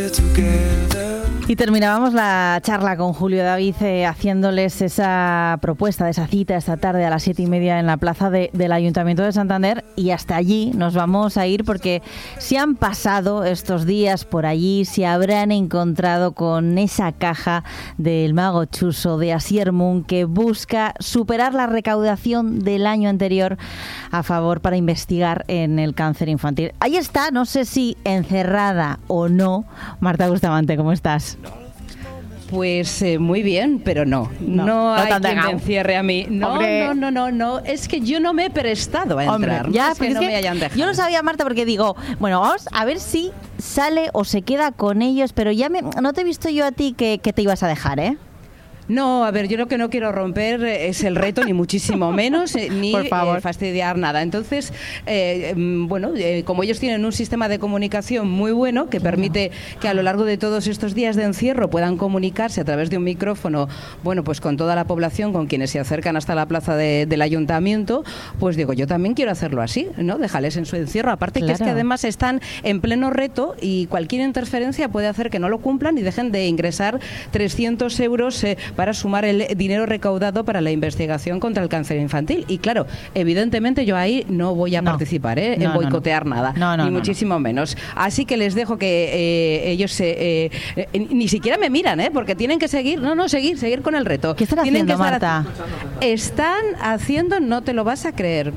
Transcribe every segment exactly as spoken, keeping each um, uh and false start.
Y terminábamos la charla con Julio David eh, haciéndoles esa propuesta de esa cita esta tarde a las siete y media en la plaza de, del Ayuntamiento de Santander, y hasta allí nos vamos a ir porque si han pasado estos días por allí, se habrán encontrado con esa caja del mago Chuso de Asier Moon, que busca superar la recaudación del año anterior a favor para investigar en el cáncer infantil. Ahí está, no sé si encerrada o no. Marta Bustamante, ¿cómo estás? Pues eh, muy bien, pero no. No, no, no hay quien me encierre a mí. No, no, no, no, no. Es que yo no me he prestado a entrar. Hombre, ya, no es que es no que me hayan dejado. Yo lo sabía, Marta, porque digo, bueno, vamos a ver si sale o se queda con ellos, pero ya me, no te he visto yo a ti que, que te ibas a dejar, ¿eh? No, a ver, yo lo que no quiero romper es el reto, ni muchísimo menos, eh, ni eh, fastidiar nada. Entonces, eh, bueno, eh, como ellos tienen un sistema de comunicación muy bueno que permite que a lo largo de todos estos días de encierro puedan comunicarse a través de un micrófono, bueno, pues con toda la población, con quienes se acercan hasta la plaza de, del ayuntamiento, pues digo, yo también quiero hacerlo así, ¿no? Dejarles en su encierro. Aparte claro. que es que además están en pleno reto y cualquier interferencia puede hacer que no lo cumplan y dejen de ingresar trescientos euros eh, para sumar el dinero recaudado para la investigación contra el cáncer infantil. Y claro, evidentemente yo ahí no voy a no. participar ¿eh? en no, boicotear no, no. nada, no, no, ni no, muchísimo no. menos. Así que les dejo que eh, ellos eh, eh, ni siquiera me miran, ¿eh? porque tienen que seguir, no, no, seguir, seguir con el reto. ¿Qué están tienen haciendo, que estar Marta? Están haciendo, no te lo vas a creer,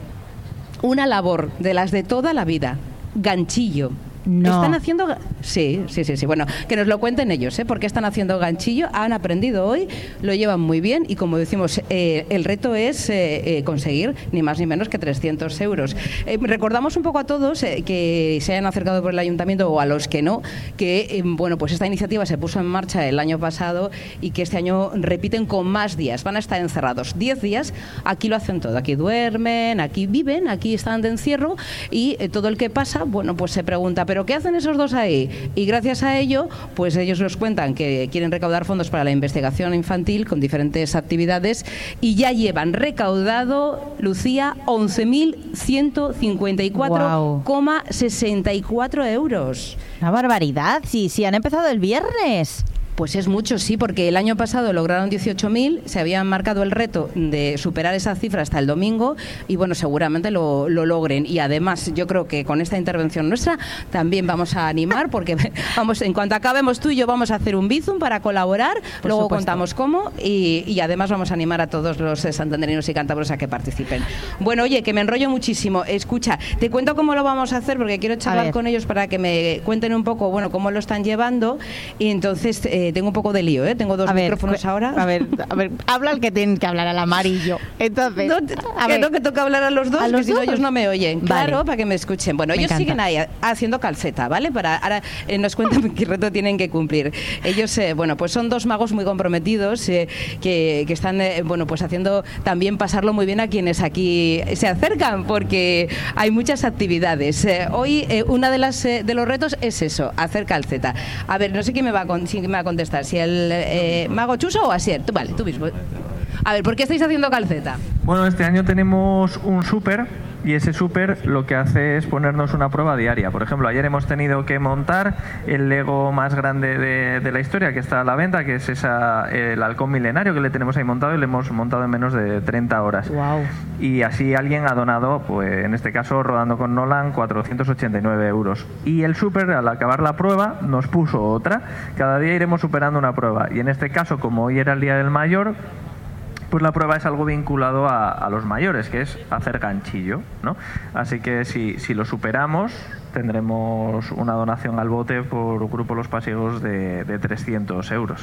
una labor de las de toda la vida, ganchillo. No. Están haciendo... Sí, sí, sí, sí. Bueno, que nos lo cuenten ellos, ¿eh? Porque están haciendo ganchillo, han aprendido hoy, lo llevan muy bien y como decimos, eh, el reto es eh, eh, conseguir ni más ni menos que trescientos euros. Eh, recordamos un poco a todos eh, que se hayan acercado por el ayuntamiento o a los que no, que eh, bueno, pues esta iniciativa se puso en marcha el año pasado y que este año repiten con más días. Van a estar encerrados diez días, aquí lo hacen todo, aquí duermen, aquí viven, aquí están de encierro y eh, todo el que pasa, bueno, pues se pregunta, ¿pero qué hacen esos dos ahí? Y gracias a ello, pues ellos nos cuentan que quieren recaudar fondos para la investigación infantil con diferentes actividades y ya llevan recaudado, Lucía, once mil ciento cincuenta y cuatro coma sesenta y cuatro euros. Una barbaridad, sí, sí, han empezado el viernes. Pues es mucho, sí, porque el año pasado lograron dieciocho mil, se habían marcado el reto de superar esa cifra hasta el domingo y bueno, seguramente lo, lo logren. Y además yo creo que con esta intervención nuestra también vamos a animar porque vamos, en cuanto acabemos tú y yo vamos a hacer un bizum para colaborar, Por luego supuesto. contamos cómo y, y además vamos a animar a todos los santanderinos y cántabros a que participen. Bueno, oye, que me enrollo muchísimo. Escucha, te cuento cómo lo vamos a hacer porque quiero charlar con ellos para que me cuenten un poco, bueno, cómo lo están llevando y entonces... Eh, tengo un poco de lío, ¿eh? Tengo dos a micrófonos ver, ahora. A ver, a ver, habla el que tienen que hablar, al amarillo. Entonces, no, a ver, que toca hablar a los dos, ¿A los que dos? si no ellos no me oyen. Vale. Claro, para que me escuchen. Bueno, me ellos encanta. siguen ahí haciendo calceta, ¿vale? Para ahora eh, nos cuentan qué reto tienen que cumplir. Ellos, eh, bueno, pues son dos magos muy comprometidos eh, que, que están, eh, bueno, pues haciendo también pasarlo muy bien a quienes aquí se acercan, porque hay muchas actividades. Eh, hoy eh, una de las eh, de los retos es eso, hacer calceta. A ver, no sé quién me va a, con, quién me va a contestar. Si el eh, mago Chuso o Asier. Tú, vale, tú mismo. A ver, ¿por qué estáis haciendo calceta? Bueno, este año tenemos un súper y ese súper lo que hace es ponernos una prueba diaria. Por ejemplo, ayer hemos tenido que montar el Lego más grande de, de la historia que está a la venta, que es esa, el halcón milenario que le tenemos ahí montado y le hemos montado en menos de treinta horas. Wow. Y así alguien ha donado, pues en este caso, Rodando con Nolan, cuatrocientos ochenta y nueve euros. Y el súper, al acabar la prueba, nos puso otra. Cada día iremos superando una prueba. Y en este caso, como hoy era el Día del Mayor, pues la prueba es algo vinculado a, a los mayores, que es hacer ganchillo, ¿no? Así que si, si lo superamos, tendremos una donación al bote por Grupo Los Pasiegos de, de trescientos euros.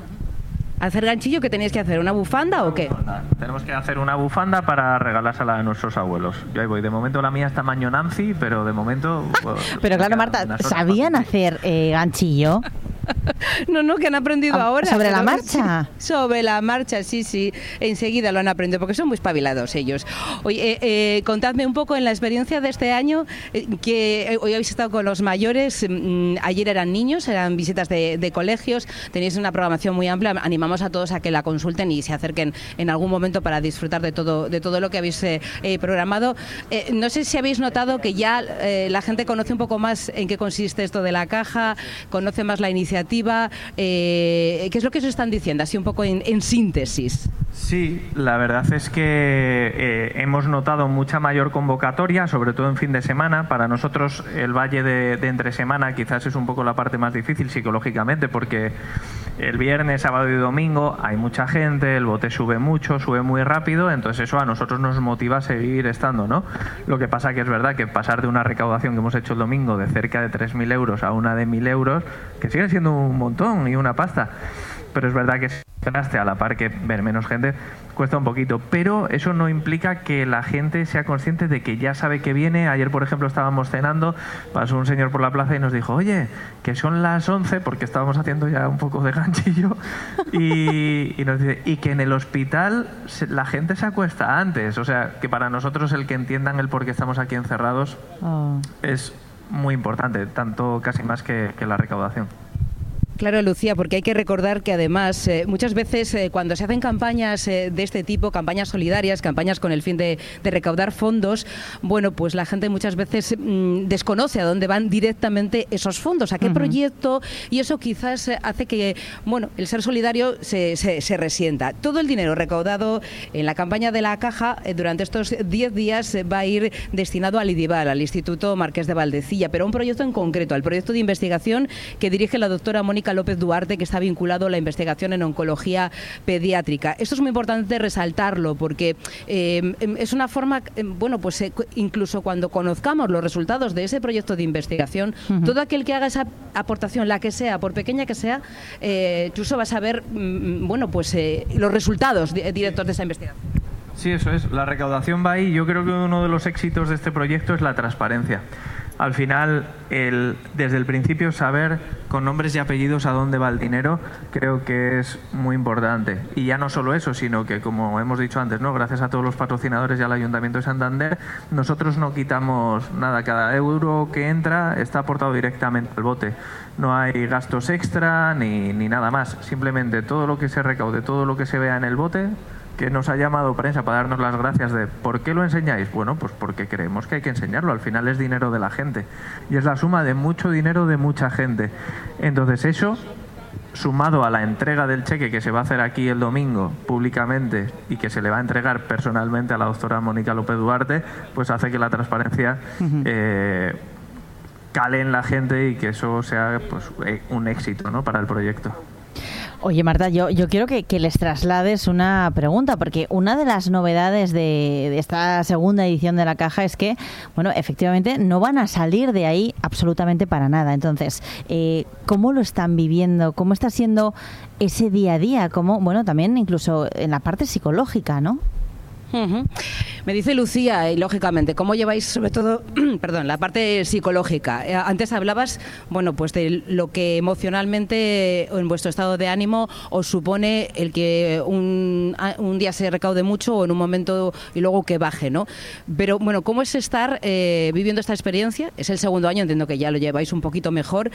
¿Hacer ganchillo qué tenéis que hacer? ¿Una bufanda o qué? Tenemos que hacer una bufanda para regalársela a nuestros abuelos. Yo ahí voy. De momento la mía está tamaño Nancy, pero de momento... Pues, pero claro, Marta, ¿sabían hacer eh, ganchillo? No, no, que han aprendido ah, ahora. ¿Sobre la marcha? Sí, sobre la marcha, sí, sí. Enseguida lo han aprendido, porque son muy espabilados ellos. Oye, eh, eh, contadme un poco en la experiencia de este año, eh, que hoy habéis estado con los mayores, mm, ayer eran niños, eran visitas de, de colegios, tenéis una programación muy amplia, animamos a todos a que la consulten y se acerquen en algún momento para disfrutar de todo, de todo lo que habéis eh, eh, programado. Eh, no sé si habéis notado que ya eh, la gente conoce un poco más en qué consiste esto de la caja, conoce más la iniciativa. Eh, ¿Qué es lo que os están diciendo? Así un poco en, en síntesis. Sí, la verdad es que eh, hemos notado mucha mayor convocatoria, sobre todo en fin de semana. Para nosotros el valle de, de entre semana quizás es un poco la parte más difícil psicológicamente, porque el viernes, sábado y domingo hay mucha gente, el bote sube mucho, sube muy rápido, entonces eso a nosotros nos motiva a seguir estando, ¿no? Lo que pasa que es verdad que pasar de una recaudación que hemos hecho el domingo de cerca de tres mil euros a una de mil euros, que sigue siendo un montón y una pasta, pero es verdad que a la par que ver menos gente cuesta un poquito, pero eso no implica que la gente sea consciente de que ya sabe que viene. Ayer, por ejemplo, estábamos cenando, pasó un señor por la plaza y nos dijo, oye, que son las once, porque estábamos haciendo ya un poco de ganchillo, y, y nos dice, y que en el hospital la gente se acuesta antes. O sea, que para nosotros el que entiendan el por qué estamos aquí encerrados oh. es muy importante, tanto casi más que, que la recaudación. Claro, Lucía, porque hay que recordar que además eh, muchas veces eh, cuando se hacen campañas eh, de este tipo, campañas solidarias, campañas con el fin de, de recaudar fondos, bueno, pues la gente muchas veces mmm, desconoce a dónde van directamente esos fondos, a qué uh-huh. proyecto, y eso quizás hace que, bueno, el ser solidario se, se, se resienta. Todo el dinero recaudado en la campaña de la Caja eh, durante estos diez días eh, va a ir destinado al IDIVAL, al Instituto Marqués de Valdecilla, pero a un proyecto en concreto, al proyecto de investigación que dirige la doctora Mónica López Duarte, que está vinculado a la investigación en oncología pediátrica. Esto es muy importante resaltarlo porque eh, es una forma, eh, bueno, pues eh, incluso cuando conozcamos los resultados de ese proyecto de investigación, uh-huh. todo aquel que haga esa aportación, la que sea, por pequeña que sea, eh, incluso va a saber, mm, bueno, pues eh, los resultados de, directos de esa investigación. Sí, eso es. La recaudación va ahí. Yo creo que uno de los éxitos de este proyecto es la transparencia. Al final, el, desde el principio, saber con nombres y apellidos a dónde va el dinero, creo que es muy importante. Y ya no solo eso, sino que, como hemos dicho antes, ¿no? Gracias a todos los patrocinadores y al Ayuntamiento de Santander, nosotros no quitamos nada. Cada euro que entra está aportado directamente al bote. No hay gastos extra ni, ni nada más. Simplemente todo lo que se recaude, todo lo que se vea en el bote, que nos ha llamado prensa para darnos las gracias de ¿por qué lo enseñáis? Bueno, pues porque creemos que hay que enseñarlo. Al final es dinero de la gente y es la suma de mucho dinero de mucha gente. Entonces eso, sumado a la entrega del cheque que se va a hacer aquí el domingo públicamente y que se le va a entregar personalmente a la doctora Mónica López Duarte, pues hace que la transparencia uh-huh. eh, cale en la gente y que eso sea pues un éxito, ¿no? Para el proyecto. Oye, Marta, yo, yo quiero que, que les traslades una pregunta, porque una de las novedades de, de esta segunda edición de la Caja es que, bueno, efectivamente no van a salir de ahí absolutamente para nada. Entonces, eh, ¿cómo lo están viviendo? ¿Cómo está siendo ese día a día? ¿Cómo, bueno, también incluso en la parte psicológica, ¿no? Uh-huh. Me dice Lucía, y lógicamente, ¿cómo lleváis sobre todo, perdón, la parte psicológica? Eh, antes hablabas, bueno, pues de lo que emocionalmente en vuestro estado de ánimo os supone el que un, un día se recaude mucho o en un momento y luego que baje, ¿no? Pero bueno, ¿cómo es estar eh, viviendo esta experiencia? Es el segundo año, entiendo que ya lo lleváis un poquito mejor.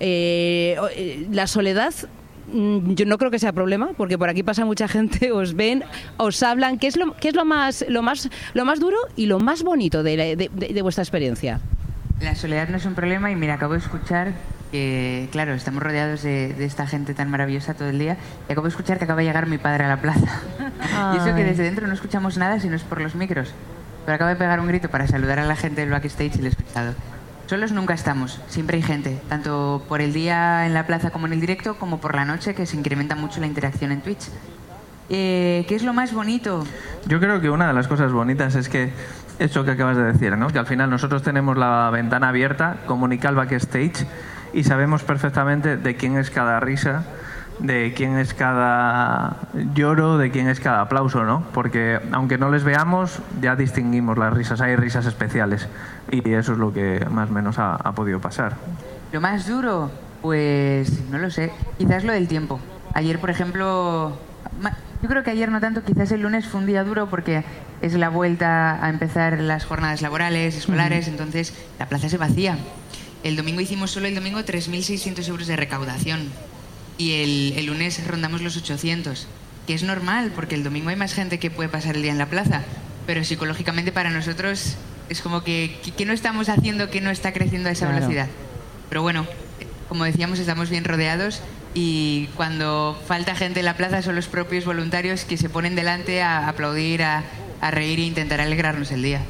Eh, la soledad, yo no creo que sea problema, porque por aquí pasa mucha gente, os ven, os hablan. ¿Qué es lo, qué es lo más, lo más, lo más duro y lo más bonito de, de, de, de vuestra experiencia? La soledad no es un problema y mira, acabo de escuchar que, claro, estamos rodeados de, de esta gente tan maravillosa todo el día y acabo de escuchar que acaba de llegar mi padre a la plaza. Ay. Y eso que desde dentro no escuchamos nada si no es por los micros. Pero acaba de pegar un grito para saludar a la gente del backstage y le he escuchado. Solos nunca estamos, siempre hay gente, tanto por el día en la plaza como en el directo, como por la noche, que se incrementa mucho la interacción en Twitch. Eh, ¿Qué es lo más bonito? Yo creo que una de las cosas bonitas es que eso que acabas de decir, ¿no? Que al final nosotros tenemos la ventana abierta, comunica al backstage y sabemos perfectamente de quién es cada risa, de quién es cada lloro, de quién es cada aplauso, ¿no? Porque aunque no les veamos, ya distinguimos las risas, hay risas especiales y eso es lo que más o menos ha, ha podido pasar. Lo más duro, Pues no lo sé, quizás lo del tiempo. Ayer, por ejemplo, yo creo que ayer no tanto, quizás el lunes fue un día duro porque es la vuelta a empezar las jornadas laborales, escolares, uh-huh. entonces la plaza se vacía. El domingo hicimos solo el domingo tres mil seiscientos euros de recaudación y el, el lunes rondamos los ochocientos, que es normal porque el domingo hay más gente que puede pasar el día en la plaza, pero psicológicamente para nosotros es como que, que no estamos haciendo que no está creciendo a esa claro. velocidad. Pero bueno, como decíamos, estamos bien rodeados y cuando falta gente en la plaza son los propios voluntarios que se ponen delante a aplaudir, a, a reír e intentar alegrarnos el día.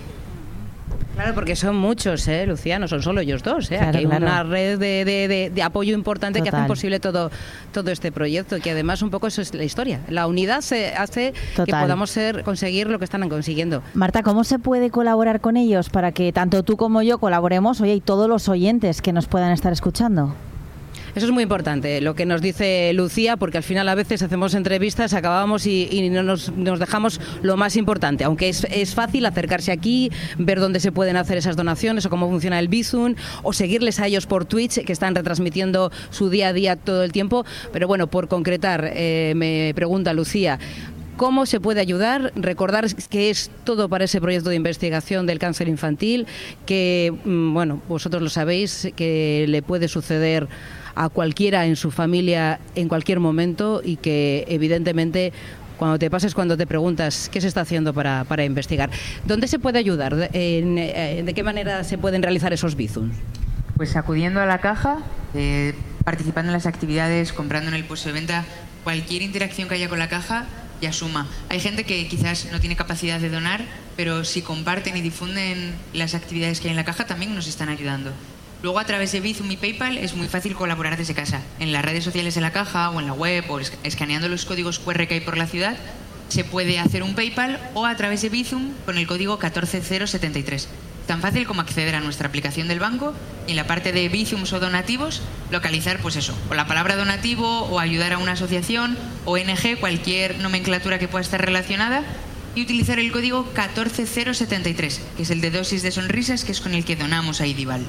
Claro, porque son muchos, ¿eh, Lucía? No son solo ellos dos, ¿eh? Claro, Aquí hay claro. una red de, de, de, de apoyo importante Total. que hacen posible todo, todo este proyecto, que además un poco eso es la historia. La unidad se hace Total. que podamos ser, conseguir lo que están consiguiendo. Marta, ¿cómo se puede colaborar con ellos para que tanto tú como yo colaboremos, oye, y todos los oyentes que nos puedan estar escuchando? Eso es muy importante, lo que nos dice Lucía, porque al final a veces hacemos entrevistas, acabamos y, y no nos, nos dejamos lo más importante, aunque es, es fácil acercarse aquí, ver dónde se pueden hacer esas donaciones o cómo funciona el Bizum, o seguirles a ellos por Twitch, que están retransmitiendo su día a día todo el tiempo. Pero bueno, por concretar, eh, me pregunta Lucía, ¿cómo se puede ayudar? Recordar que es todo para ese proyecto de investigación del cáncer infantil, que, bueno, vosotros lo sabéis, que le puede suceder a cualquiera en su familia en cualquier momento y que evidentemente cuando te pases, cuando te preguntas qué se está haciendo para, para investigar. ¿Dónde se puede ayudar? ¿En, en, ¿De qué manera se pueden realizar esos bizums? Pues acudiendo a la caja, eh, participando en las actividades, comprando en el puesto de venta, cualquier interacción que haya con la caja ya suma. Hay gente que quizás no tiene capacidad de donar, pero si comparten y difunden las actividades que hay en la caja también nos están ayudando. Luego, a través de Bizum y PayPal es muy fácil colaborar desde casa. En las redes sociales de la caja o en la web o escaneando los códigos cu erre que hay por la ciudad, se puede hacer un PayPal o a través de Bizum con el código catorce cero setenta y tres. Tan fácil como acceder a nuestra aplicación del banco y en la parte de Bizums o donativos localizar, pues eso, o la palabra donativo o ayudar a una asociación, O N G, cualquier nomenclatura que pueda estar relacionada, y utilizar el código catorce cero setenta y tres, que es el de dosis de sonrisas, que es con el que donamos a Idival.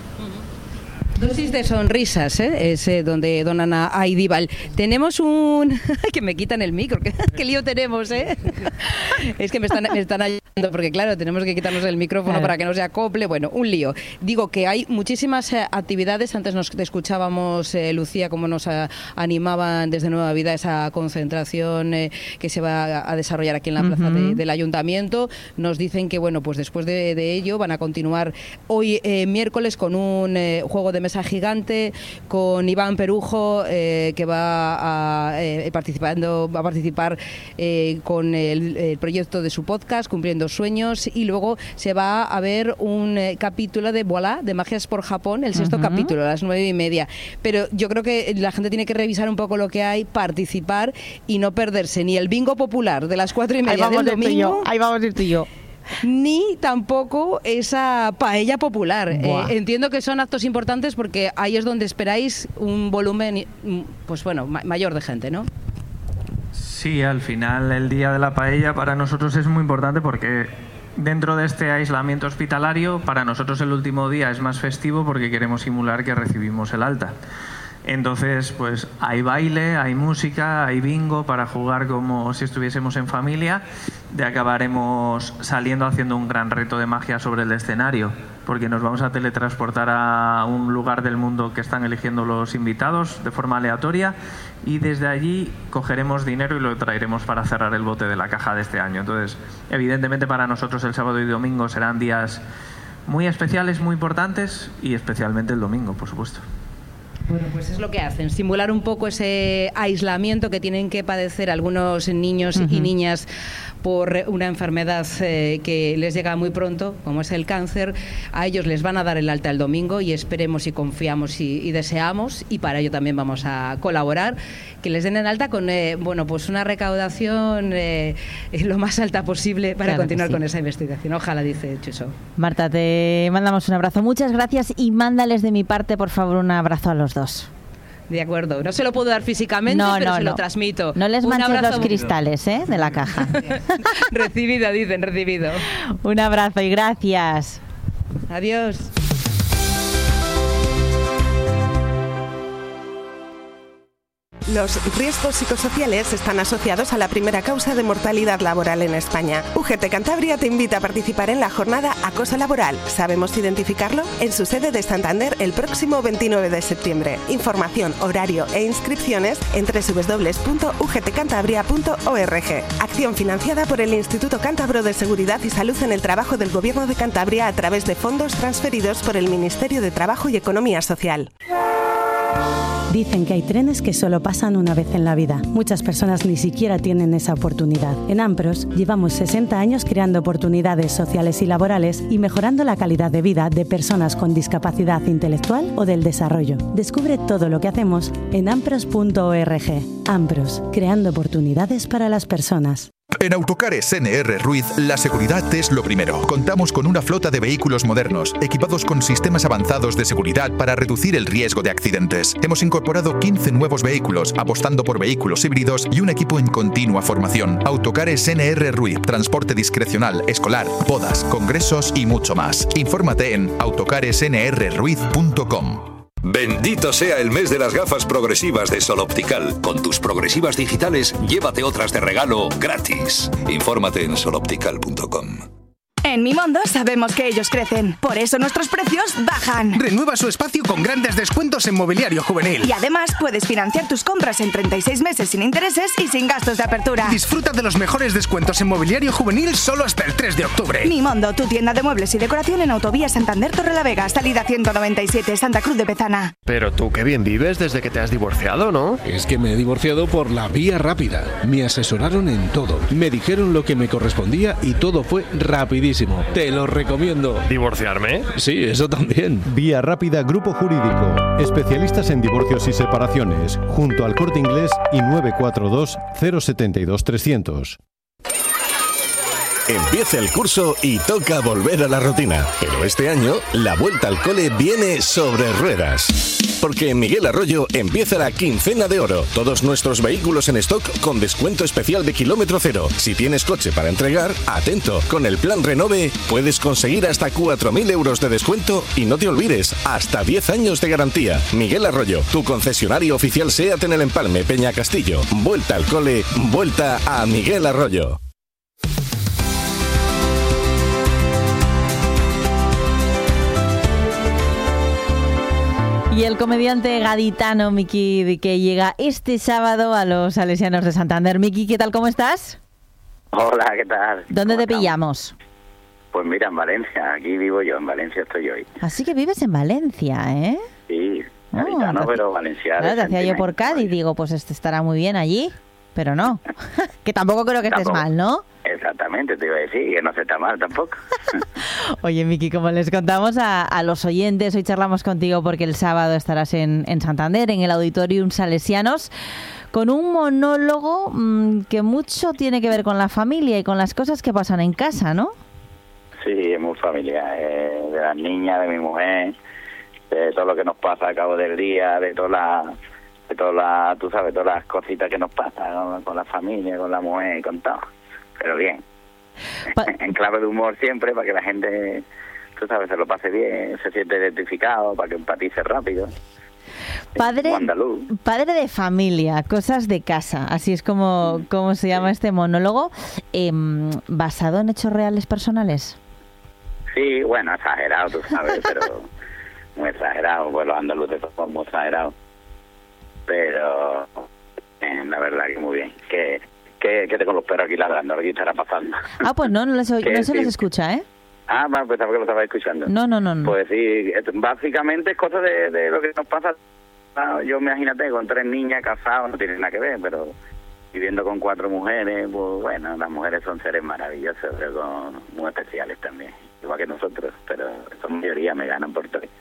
Dosis de sonrisas, ¿eh? Es eh, donde donan a, a Idival. Tenemos un... que me quitan el micro, ¿qué, qué lío tenemos, eh? Es que me están, me están ayudando, porque claro, tenemos que quitarnos el micrófono claro. para que no se acople. Bueno, un lío. Digo que hay muchísimas eh, actividades. Antes nos escuchábamos, eh, Lucía, cómo nos a, animaban desde Nueva Vida esa concentración eh, que se va a, a desarrollar aquí en la plaza uh-huh. de, del Ayuntamiento. Nos dicen que, bueno, pues después de, de ello van a continuar hoy eh, miércoles con un eh, juego de mesa gigante con Iván Perujo eh, que va a eh, participando va a participar eh, con el, el proyecto de su podcast Cumpliendo Sueños, y luego se va a ver un eh, capítulo de Voilà, de Magias por Japón, el sexto uh-huh. capítulo a las nueve y media. Pero yo creo que la gente tiene que revisar un poco lo que hay, participar y no perderse ni el bingo popular de las cuatro y media del domingo. Ahí vamos a ir tú y yo. Ni tampoco esa paella popular. Eh, entiendo que son actos importantes porque ahí es donde esperáis un volumen, pues bueno, ma- mayor de gente, ¿no? Sí, al final el día de la paella para nosotros es muy importante porque dentro de este aislamiento hospitalario, para nosotros el último día es más festivo porque queremos simular que recibimos el alta. Entonces, pues hay baile, hay música, hay bingo para jugar como si estuviésemos en familia. De acabaremos saliendo haciendo un gran reto de magia sobre el escenario, porque nos vamos a teletransportar a un lugar del mundo que están eligiendo los invitados de forma aleatoria, y desde allí cogeremos dinero y lo traeremos para cerrar el bote de la caja de este año. Entonces, evidentemente para nosotros el sábado y domingo serán días muy especiales, muy importantes, y especialmente el domingo, por supuesto. Bueno, pues es lo que hacen, simular un poco ese aislamiento que tienen que padecer algunos niños uh-huh. y niñas por una enfermedad eh, que les llega muy pronto, como es el cáncer. A ellos les van a dar el alta el domingo y esperemos y confiamos y, y deseamos, y para ello también vamos a colaborar, que les den el alta con eh, bueno, pues una recaudación eh, lo más alta posible para claro continuar sí. con esa investigación. Ojalá, dice Chuso. Marta, te mandamos un abrazo. Muchas gracias, y mándales de mi parte, por favor, un abrazo a los dos. De acuerdo, no se lo puedo dar físicamente, no, pero no, se no. lo transmito. No les un manches los cristales, ¿eh? De la caja. Recibido, dicen, recibido. Un abrazo y gracias. Adiós. Los riesgos psicosociales están asociados a la primera causa de mortalidad laboral en España. U G T Cantabria te invita a participar en la jornada Acoso Laboral. ¿Sabemos identificarlo? En su sede de Santander el próximo veintinueve de septiembre. Información, horario e inscripciones en doble u doble u doble u punto u g t cantabria punto org. Acción financiada por el Instituto Cántabro de Seguridad y Salud en el Trabajo del Gobierno de Cantabria a través de fondos transferidos por el Ministerio de Trabajo y Economía Social. Dicen que hay trenes que solo pasan una vez en la vida. Muchas personas ni siquiera tienen esa oportunidad. En Ampros llevamos sesenta años creando oportunidades sociales y laborales y mejorando la calidad de vida de personas con discapacidad intelectual o del desarrollo. Descubre todo lo que hacemos en ampros punto org. Ampros, creando oportunidades para las personas. En Autocares N R Ruiz, la seguridad es lo primero. Contamos con una flota de vehículos modernos, equipados con sistemas avanzados de seguridad para reducir el riesgo de accidentes. Hemos incorporado quince nuevos vehículos, apostando por vehículos híbridos y un equipo en continua formación. Autocares N R Ruiz, transporte discrecional, escolar, bodas, congresos y mucho más. Infórmate en autocares n r ruiz punto com. Bendito sea el mes de las gafas progresivas de Sol Optical. Con tus progresivas digitales, llévate otras de regalo gratis. Infórmate en sol optical punto com. En Mimondo sabemos que ellos crecen, por eso nuestros precios bajan. Renueva su espacio con grandes descuentos en mobiliario juvenil. Y además puedes financiar tus compras en treinta y seis meses sin intereses y sin gastos de apertura. Disfruta de los mejores descuentos en mobiliario juvenil solo hasta el tres de octubre. Mimondo, tu tienda de muebles y decoración en Autovía Santander Torrelavega, salida ciento noventa y siete, Santa Cruz de Pezana. Pero tú qué bien vives desde que te has divorciado, ¿no? Es que me he divorciado por la vía rápida. Me asesoraron en todo. Me dijeron lo que me correspondía y todo fue rapidísimo. Te lo recomiendo. ¿Divorciarme? Sí, eso también. Vía Rápida Grupo Jurídico. Especialistas en divorcios y separaciones. Junto al Corte Inglés y nueve cuatro dos, cero siete dos, tres cero cero. Empieza el curso y toca volver a la rutina. Pero este año, la vuelta al cole viene sobre ruedas. Porque en Miguel Arroyo empieza la quincena de oro. Todos nuestros vehículos en stock con descuento especial de kilómetro cero. Si tienes coche para entregar, atento. Con el plan Renove puedes conseguir hasta cuatro mil euros de descuento y no te olvides, hasta diez años de garantía. Miguel Arroyo, tu concesionario oficial SEAT en el Empalme, Peña Castillo. Vuelta al cole, vuelta a Miguel Arroyo. Y el comediante gaditano Miki, que llega este sábado a los Salesianos de Santander. Miki, ¿qué tal? ¿Cómo estás? Hola, ¿qué tal? ¿Dónde te estamos? pillamos? Pues mira, en Valencia. Aquí vivo yo, en Valencia estoy hoy. Así que vives en Valencia, ¿eh? Sí, gaditano, oh, pero valenciano. Claro, te hacía yo por Cádiz y digo, pues este estará muy bien allí, pero no. Que tampoco creo que estés tampoco. mal, ¿no? Exactamente, te iba a decir que no se está mal tampoco. Oye, Miki, como les contamos a, a los oyentes, hoy charlamos contigo porque el sábado estarás en, en Santander, en el Auditorium Salesianos, con un monólogo mmm, que mucho tiene que ver con la familia y con las cosas que pasan en casa, ¿no? Sí, es muy familiar, eh, de las niñas, de mi mujer, de todo lo que nos pasa a cabo del día, de todas las, de todas las, tú sabes, todas las cositas que nos pasan con, con la familia, con la mujer y con todo. Pero bien, pa- en clave de humor siempre, para que la gente, tú sabes, se lo pase bien, se siente identificado, para que empatice rápido. Padre, padre de familia, cosas de casa, así es como, como se llama este monólogo, eh, ¿basado en hechos reales personales? Sí, bueno, exagerado, tú sabes, pero muy exagerado, pues los andaluces son muy exagerados, pero eh, la verdad que muy bien, que... Que, que tengo los perros aquí ladrando, aquí estará pasando. Ah, pues no, no, les, oy- no se les escucha, ¿eh? Ah, pues pensaba que lo estaba escuchando. No, no, no. no. Pues sí, básicamente es cosa de, de lo que nos pasa. Yo me imagínate, con tres niñas casadas, no tiene nada que ver, pero viviendo con cuatro mujeres, pues bueno, las mujeres son seres maravillosos, pero muy especiales también, igual que nosotros, pero son mayoría, me ganan por tres.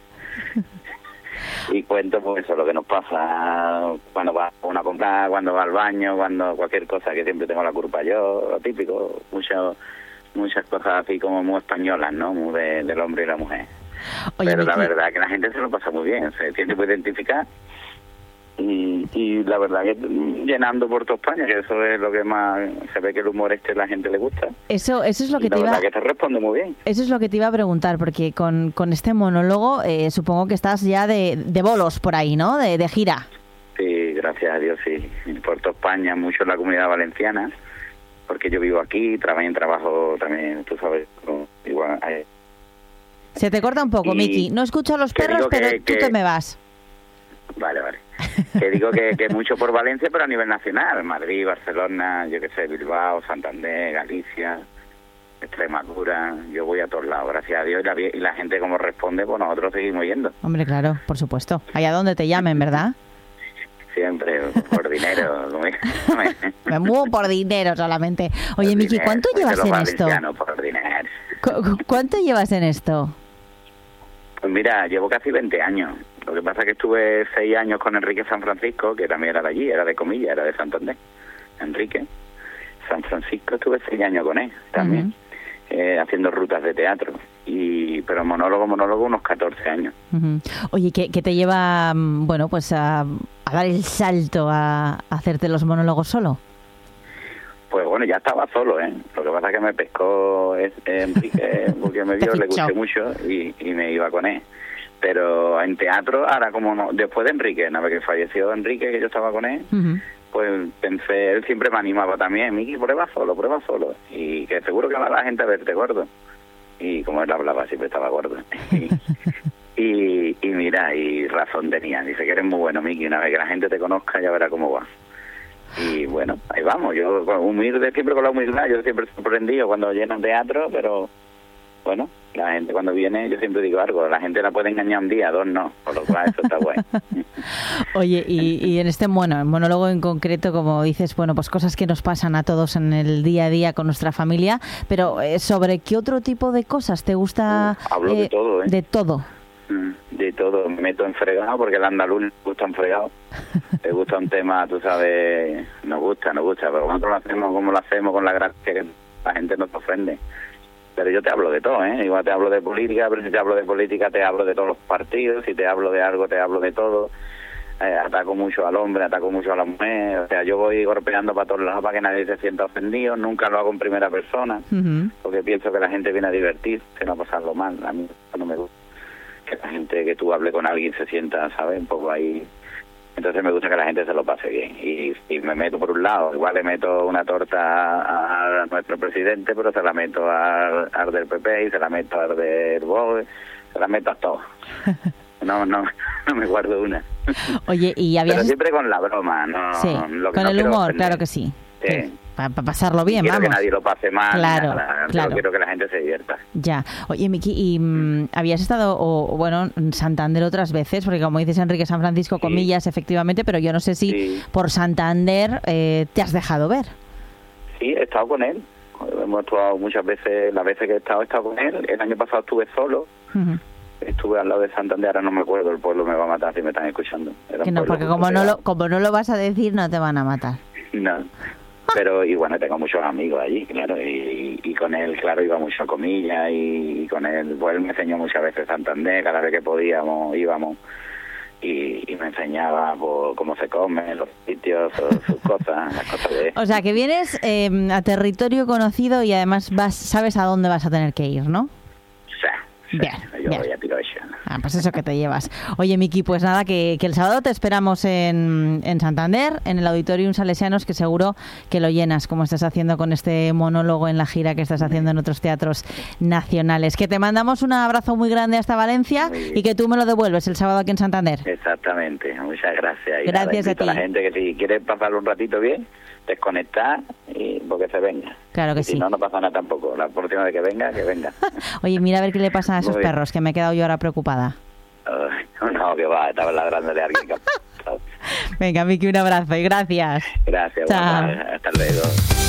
Y cuento pues eso, lo que nos pasa cuando va uno a comprar, cuando va al baño, cuando cualquier cosa, que siempre tengo la culpa yo, lo típico, mucho, muchas cosas así como muy españolas, ¿no? Muy de, del hombre y la mujer. Oye, pero la Miki, verdad que la gente se lo pasa muy bien, se siente muy identificar y, y la verdad que llenando por toda España, que eso es lo que más se ve, que el humor este a la gente le gusta. Eso eso es lo que y la te iba verdad que te responde muy bien. Eso es lo que te iba a preguntar, porque con, con este monólogo eh, supongo que estás ya de, de bolos por ahí, ¿no? De, de gira. Sí, gracias a Dios sí. Por toda España, mucho en la Comunidad Valenciana, porque yo vivo aquí, también trabajo, también, tú sabes, igual... Eh. Se te corta un poco, y Miki. No escucho a los perros, que, pero tú que... te me vas. Vale, vale. Que digo que, que mucho por Valencia, pero a nivel nacional. Madrid, Barcelona, yo qué sé, Bilbao, Santander, Galicia, Extremadura. Yo voy a todos lados, gracias a Dios. Y la, y la gente como responde, pues nosotros seguimos yendo. Hombre, claro, por supuesto. Allá donde te llamen, ¿verdad? Siempre, por dinero. Me muevo por dinero solamente. Oye, Miki, ¿cuánto llevas en esto? Por dinero. ¿Cu- ¿Cuánto llevas en esto? Pues mira, llevo casi veinte años. Lo que pasa es que estuve seis años con Enrique San Francisco, que también era de allí, era de Comillas, era de Santander. Enrique San Francisco, estuve seis años con él también, uh-huh. eh, haciendo rutas de teatro. y Pero monólogo, monólogo, unos catorce años. Uh-huh. Oye, ¿qué, ¿qué te lleva, bueno, pues a, a dar el salto a, a hacerte los monólogos solo? Pues bueno, ya estaba solo, ¿eh? Lo que pasa es que me pescó Enrique, porque me vio, le gusté mucho y, y me iba con él. Pero en teatro, ahora como no, después de Enrique, una vez que falleció Enrique, que yo estaba con él, uh-huh. pues pensé, él siempre me animaba también, Miki, prueba solo, prueba solo. Y que seguro que va la gente a verte gordo. Y como él hablaba, siempre estaba gordo. Y, y, y mira, y razón tenía. Dice que eres muy bueno, Miki, una vez que la gente te conozca ya verá cómo va. Y bueno, ahí vamos, yo humilde, siempre con la humildad, yo siempre sorprendido cuando llenan teatro, pero bueno, la gente cuando viene, yo siempre digo algo, la gente la puede engañar un día, dos no, por lo cual eso está bueno. Oye, y, y en este, bueno, en monólogo en concreto, como dices, bueno, pues cosas que nos pasan a todos en el día a día con nuestra familia, pero eh, ¿sobre qué otro tipo de cosas te gusta? Uh, hablo eh, de todo, ¿eh? De todo. De todo, me meto en fregado porque el andaluz le gusta en fregado. Le gusta un tema, tú sabes, nos gusta, nos gusta, pero nosotros lo hacemos como lo hacemos, con la gracia que la gente nos ofende. Pero yo te hablo de todo, ¿eh? Igual te hablo de política, pero si te hablo de política te hablo de todos los partidos, si te hablo de algo te hablo de todo. Eh, ataco mucho al hombre, ataco mucho a la mujer, o sea, yo voy golpeando para todos lados para que nadie se sienta ofendido, nunca lo hago en primera persona, uh-huh. porque pienso que la gente viene a divertirse, no a pasarlo mal, a mí no me gusta que la gente, que tú hable con alguien se sienta, ¿sabes? Un poco ahí. Entonces me gusta que la gente se lo pase bien. Y, y me meto por un lado, igual le meto una torta a, a nuestro presidente, pero se la meto a, a del P P y se la meto a del Vox, se la meto a todos. No, no, no me guardo una. Oye, y habías... Pero siempre con la broma, ¿no? Sí, lo que con no el humor, ofender. claro que sí. Sí. sí. Para pa pasarlo bien, quiero vamos. Quiero que nadie lo pase mal. Claro, nada. claro. Yo quiero que la gente se divierta. Ya. Oye, Miki, ¿y mm, habías estado, o, bueno, en Santander otras veces? Porque como dices, Enrique San Francisco, sí. comillas, efectivamente, pero yo no sé si sí. por Santander eh, te has dejado ver. Sí, he estado con él. Hemos actuado muchas veces, las veces que he estado, he estado con él. El año pasado estuve solo. Uh-huh. Estuve al lado de Santander, ahora no me acuerdo, el pueblo me va a matar si me están escuchando. Era que no, porque como no, lo, como no lo vas a decir, no te van a matar. No, pero y bueno, tengo muchos amigos allí, claro, y, y con él, claro, iba mucho a Comillas, y, y con él, pues él me enseñó muchas veces Santander, cada vez que podíamos, íbamos, y, y me enseñaba pues, cómo se come, los sitios, sus, sus cosas, las cosas de... O sea, que vienes eh, a territorio conocido y además vas, sabes a dónde vas a tener que ir, ¿no? Sí, bien, yo bien. voy a tiro eso. Ah, pues eso que te llevas. Oye, Miki, pues nada, que, que el sábado te esperamos en, en Santander, en el Auditorium Salesianos, que seguro que lo llenas, como estás haciendo con este monólogo en la gira que estás haciendo en otros teatros nacionales. Que te mandamos un abrazo muy grande hasta Valencia y que tú me lo devuelves el sábado aquí en Santander. Exactamente, muchas gracias. Y gracias nada, a ti. A la gente que si quiere pasar un ratito bien, desconectar y porque se venga. Claro que y sí. Si no, no pasa nada tampoco. La próxima vez que venga, que venga. Oye, mira a ver qué le pasa a esos Muy perros, que me he quedado yo ahora preocupada. Uh, no, que va, estaba ladrándole a alguien. Venga, Miki, un abrazo y gracias. Gracias, Chao. Bueno, hasta luego.